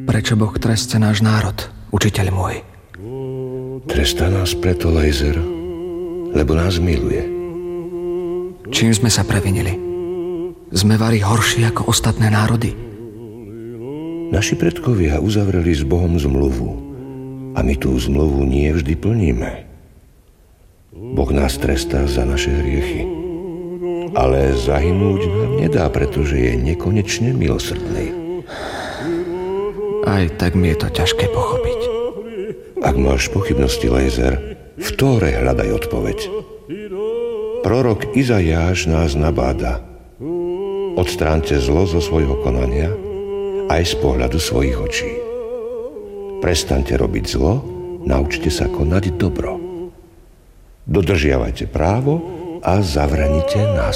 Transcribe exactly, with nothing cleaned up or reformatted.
Prečo Boh trestá náš národ, učiteľ môj? Trestá nás preto, Lejzer, lebo nás miluje. Čím sme sa previnili? Sme vari horší ako ostatné národy? Naši predkovia uzavreli s Bohom zmluvu a my tú zmluvu nie vždy plníme. Boh nás trestá za naše hriechy, ale zahynúť nám nedá, pretože je nekonečne milosrdný. Aj tak mi je to ťažké pochopiť. Ak máš pochybnosti, Lejzer, v Tóre hľadaj odpoveď. Prorok Izajáš nás nabáda. Odstráňte zlo zo svojho konania aj z pohľadu svojich očí. Prestaňte robiť zlo, naučte sa konať dobro. Dodržiavajte právo a zavranite násilie.